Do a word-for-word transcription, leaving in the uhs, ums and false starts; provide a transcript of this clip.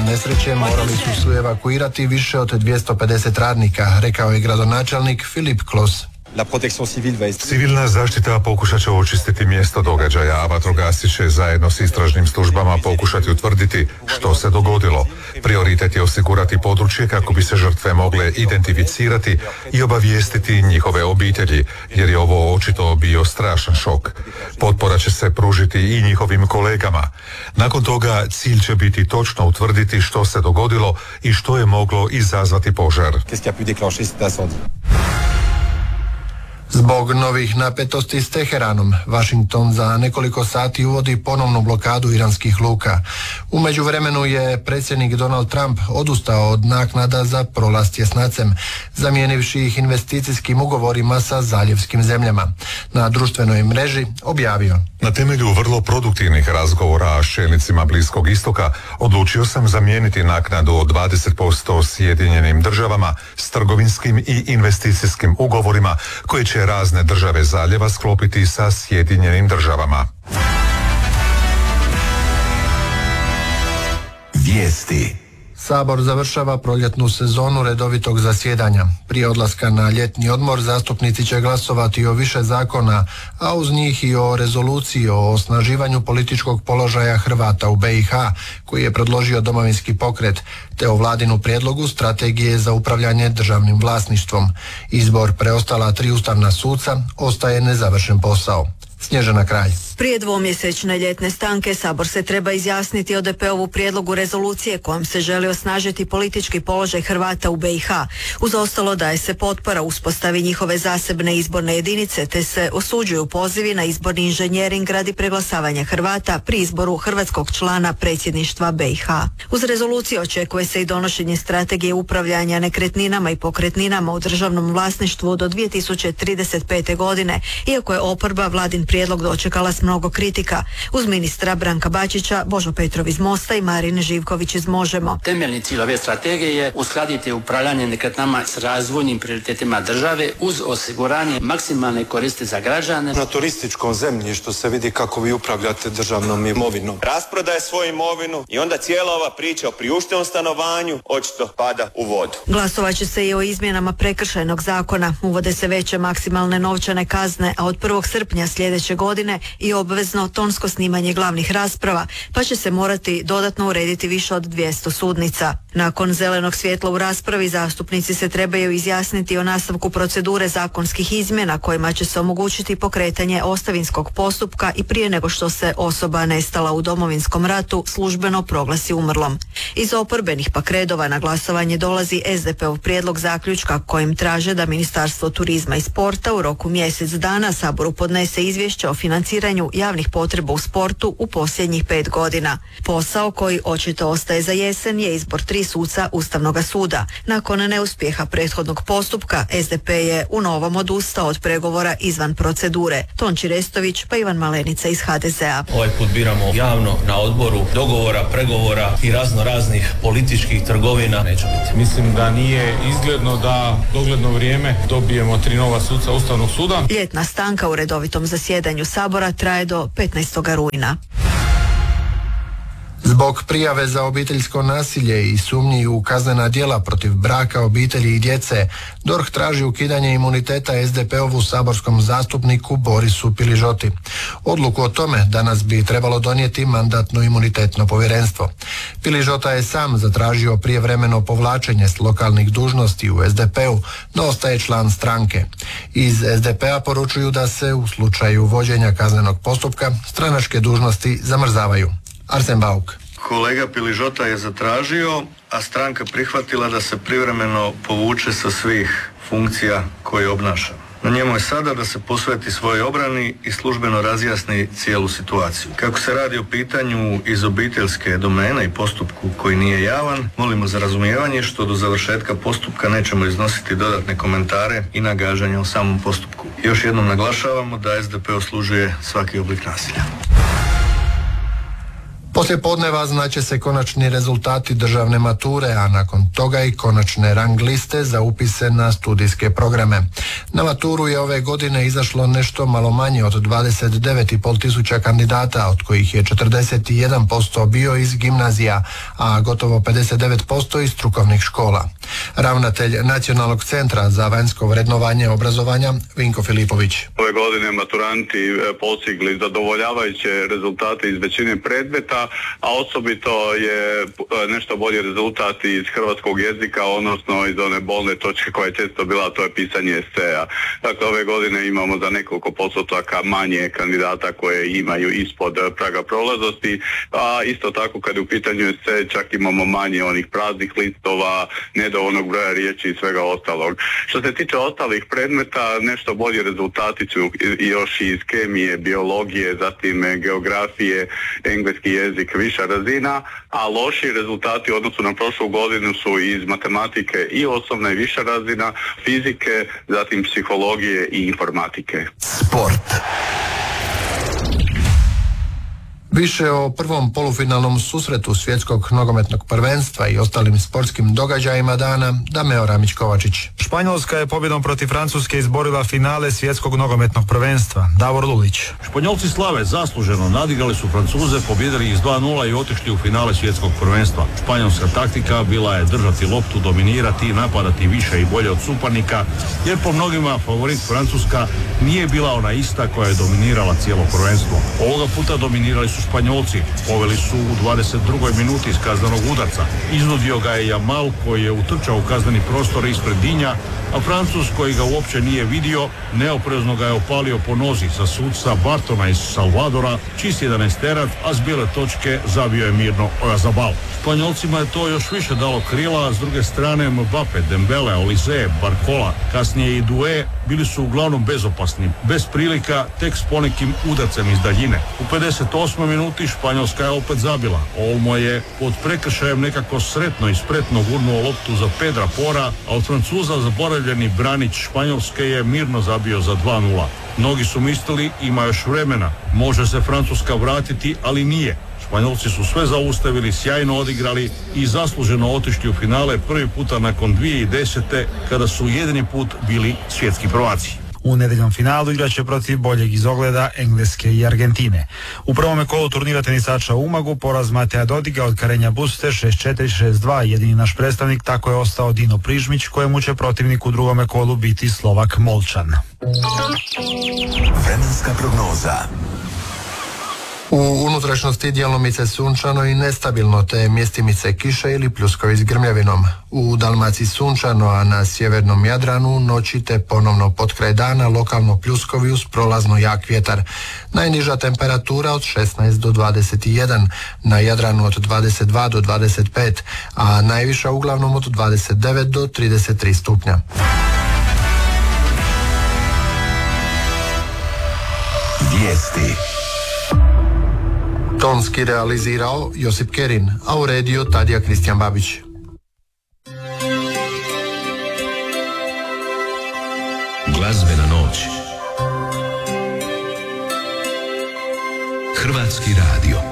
nesreće morali su se evakuirati više od dvjesto pedeset radnika, rekao je gradonačelnik Filip Klos. Civilna zaštita pokušat će očistiti mjesto događaja, a vatrogasci će zajedno s istražnim službama pokušati utvrditi što se dogodilo. Prioritet je osigurati područje kako bi se žrtve mogle identificirati i obavijestiti njihove obitelji, jer je ovo očito bio strašan šok. Potpora će se pružiti i njihovim kolegama. Nakon toga cilj će biti točno utvrditi što se dogodilo i što je moglo izazvati požar. Zbog novih napetosti s Teheranom, Washington za nekoliko sati uvodi ponovnu blokadu iranskih luka. U međuvremenu je predsjednik Donald Trump odustao od naknada za prolaz tjesnacem, zamijenivši ih investicijskim ugovorima sa zaljevskim zemljama. Na društvenoj mreži objavio: Na temelju vrlo produktivnih razgovora s čelnicima Bliskog istoka odlučio sam zamijeniti naknadu od dvadeset posto Sjedinjenim državama s trgovinskim i investicijskim ugovorima koje će razne države zaljeva sklopiti sa Sjedinjenim državama. Vijesti. Sabor završava proljetnu sezonu redovitog zasjedanja. Prije odlaska na ljetni odmor zastupnici će glasovati o više zakona, a uz njih i o rezoluciji o osnaživanju političkog položaja Hrvata u be i ha, koji je predložio Domovinski pokret, te o vladinu prijedlogu strategije za upravljanje državnim vlasništvom. Izbor preostala tri ustavna suca ostaje nezavršen posao. Snježana Kralj. Prije dvomjesečne ljetne stanke Sabor se treba izjasniti o de pe ovu prijedlogu rezolucije kojom se želi osnažiti politički položaj Hrvata u be i ha. Uz ostalo daje se potpora uspostavi njihove zasebne izborne jedinice, te se osuđuju pozivi na izborni inženjering radi preglasavanja Hrvata pri izboru hrvatskog člana predsjedništva be i ha. Uz rezoluciju očekuje se i donošenje strategije upravljanja nekretninama i pokretninama u državnom vlasništvu do dvije tisuće trideset pete. godine, iako je oporba vladin prijedlog dočekala s mnogo kritika. Uz ministra Branka Bačića, Božo Petrov iz Mosta i Marin Živković iz Možemo. Temeljni cilj ove strategije je uskladiti upravljanje nekretninama s razvojnim prioritetima države uz osiguranje maksimalne koristi za građane. Na turističkom zemljištu se vidi kako vi upravljate državnom imovinom. Rasprodaje svoju imovinu i onda cijela ova priča o priuštivom stanovanju očito pada u vodu. Glasovat će se i o izmjenama prekršajnog zakona. Uvode se veće maksimalne novčane kazne, a od prvog srpnja sljedeće godine i obvezno tonsko snimanje glavnih rasprava, pa će se morati dodatno urediti više od dvjesto sudnica. Nakon zelenog svjetla u raspravi zastupnici se trebaju izjasniti o nastavku procedure zakonskih izmjena kojima će se omogućiti pokretanje ostavinskog postupka i prije nego što se osoba nestala u Domovinskom ratu službeno proglasi umrlom. Iz oporbenih pak redova na glasovanje dolazi es de pe ov prijedlog zaključka kojim traže da Ministarstvo turizma i sporta u roku mjesec dana Saboru podnese izvješće o financiranju javnih potreba u sportu u posljednjih pet godina. Posao koji očito ostaje za jesen je izbor tri suca Ustavnog suda. Nakon neuspjeha prethodnog postupka, es de pe je u novom odustao od pregovora izvan procedure. Tonči Restović pa Ivan Malenica iz ha de ze a. Ovaj put biramo javno na odboru, dogovora, pregovora i razno raznih političkih trgovina neće biti. Mislim da nije izgledno da dogledno vrijeme dobijemo tri nova suca Ustavnog suda. Ljetna stanka u redovitom zasjedanju Sabora traje do petnaestog rujna. Zbog prijave za obiteljsko nasilje i sumnji u kaznena djela protiv braka, obitelji i djece, de o er ha traži ukidanje imuniteta es de pe ovu saborskom zastupniku Borisu Piližoti. Odluku o tome danas bi trebalo donijeti Mandatno-imunitetno povjerenstvo. Piližota je sam zatražio prijevremeno povlačenje s lokalnih dužnosti u es de pe u, no ostaje član stranke. Iz es de pe a poručuju da se u slučaju vođenja kaznenog postupka stranačke dužnosti zamrzavaju. Arsen Bauk. Kolega Piližota je zatražio, a stranka prihvatila da se privremeno povuče sa svih funkcija koje obnaša. Na njemu je sada da se posveti svojoj obrani i službeno razjasni cijelu situaciju. Kako se radi o pitanju iz obiteljske domene i postupku koji nije javan, molimo za razumijevanje što do završetka postupka nećemo iznositi dodatne komentare i nagađanja o samom postupku. Još jednom naglašavamo da es de pe oslužuje svaki oblik nasilja. Poslije podneva znaće se konačni rezultati državne mature, a nakon toga i konačne rang liste za upise na studijske programe. Na maturu je ove godine izašlo nešto malo manje od dvadeset devet i pol tisuća kandidata, od kojih je četrdeset jedan posto bio iz gimnazija, a gotovo pedeset devet posto iz strukovnih škola. Ravnatelj Nacionalnog centra za vanjsko vrednovanje obrazovanja Vinko Filipović. Ove godine maturanti postigli zadovoljavajuće rezultate iz većine predmeta, a osobito je nešto bolji rezultat iz hrvatskog jezika, odnosno iz one bolne točke koja je često bila, to je pisanje eseja. Dakle, ove godine imamo za nekoliko postotaka manje kandidata koje imaju ispod praga prolaznosti, a isto tako kad je u pitanju esej čak imamo manje onih praznih listova, nedovoljnog broja riječi i svega ostalog. Što se tiče ostalih predmeta, nešto bolji rezultati su još iz kemije, biologije, zatim geografije, engleski jezik, viša razina, a loši rezultati u odnosu na prošlu godinu su iz matematike i osnovna i viša razina, fizike, zatim psihologije i informatike. Sport. Više o prvom polufinalnom susretu svjetskog nogometnog prvenstva i ostalim sportskim događajima dana Dameo Ramić-Kovačić. Španjolska je pobjedom protiv Francuske izborila finale svjetskog nogometnog prvenstva. Davor Lulić. Španjolci slave zasluženo nadigrali su Francuze, pobjedili ih s dva nula i otišli u finale svjetskog prvenstva. Španjolska taktika bila je držati loptu, dominirati i napadati više i bolje od suparnika, jer po mnogima favorit Francuska nije bila ona ista koja je dominirala cijelo prvenstvo. Ovoga puta dominirali su Španjolci, poveli su u dvadeset drugoj minuti iz kaznenog udarca. Iznudio ga je Jamal koji je utrčao u kazneni prostor ispred Dinja, a Francuz koji ga uopće nije vidio, neoprezno ga je opalio po nozi sa sudca Bartona iz Salvadora, čist jedanaesterac, a s bijele točke zabio je mirno Oyarzabal. Španjolcima je to još više dalo krila, a s druge strane Mbappe, Dembele, Olise, Barcola, kasnije i Due bili su uglavnom bezopasni, bez prilika, tek s ponekim udarcem iz daljine. U pedeset osmoj minuti Španjolska je opet zabila. Olmo je pod prekršajem nekako sretno i spretno gurnuo loptu za Pedra Pora, a od Francuza zaboravljeni branić Španjolske je mirno zabio za dva nula. Mnogi su mislili ima još vremena, može se Francuska vratiti, ali nije. Španjolci su sve zaustavili, sjajno odigrali i zasluženo otišli u finale prvi puta nakon dvije tisuće desete kada su jedini put bili svjetski prvaci. U nedeljnom finalu igraće protiv boljeg izogleda Engleske i Argentine. U prvome kolu turnira tenisača u Umagu poraz Mateja Dodiga od Karenja Buste šest četiri šest dva. Jedini naš predstavnik tako je ostao Dino Prižmić, kojemu će protivnik u drugome kolu biti Slovak Molčan. Vremenska prognoza. U unutrašnjosti djelomice sunčano i nestabilno, te mjestimice kiše ili pljuskovi s grmljavinom. U Dalmaciji sunčano, a na sjevernom Jadranu noći te ponovno potkraj dana lokalno pljuskovi uz prolazno jak vjetar. Najniža temperatura od šesnaest do dvadeset jedan, na Jadranu od dvadeset dva do dvadeset pet, a najviša uglavnom od dvadeset devet do trideset tri stupnja. Vijesti. Tonski realizirao Josip Kerin, a uredio Tadija Kristijan Babić. Glazbena noć. Hrvatski radio.